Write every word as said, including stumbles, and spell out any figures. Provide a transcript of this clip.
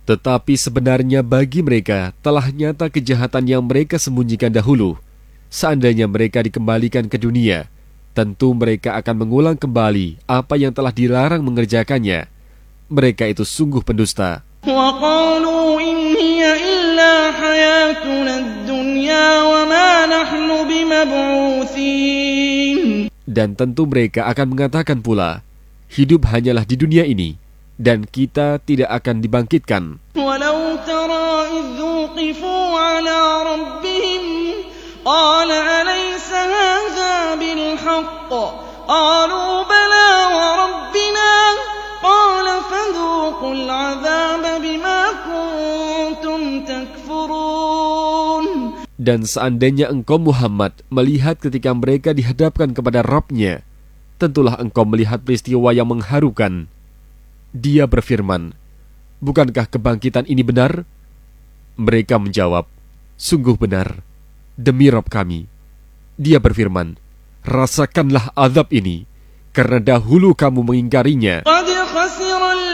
Tetapi sebenarnya bagi mereka telah nyata kejahatan yang mereka sembunyikan dahulu. Seandainya mereka dikembalikan ke dunia, tentu mereka akan mengulang kembali apa yang telah dilarang mengerjakannya. Mereka itu sungguh pendusta. وَقَالُوا إِنْ هِيَ إِلَّا حَيَاتُنَا الدُّنْيَا وَمَا نَحْنُ بِمَبْعُوثِينَ. Dan tentu mereka akan mengatakan pula, hidup hanyalah di dunia ini, dan kita tidak akan dibangkitkan. وَلَوْ تَرَى إِذْ وُقِفُوا عَلَى رَبِّهِمْ قَالَ أَلَيْسَ هَذَا بِالْحَقِّ قَالُوا بَلَى وَرَبِّنَا قَالَ فَذُوقُوا الْعَذَابَ بِمَا كُنتُمْ تَكْفُرُونَ. Dan seandainya engkau Muhammad melihat ketika mereka dihadapkan kepada Rabb-Nya, tentulah engkau melihat peristiwa yang mengharukan. Dia berfirman, bukankah kebangkitan ini benar? Mereka menjawab, sungguh benar, demi Rabb kami. Dia berfirman, rasakanlah azab ini, karena dahulu kamu mengingkarinya.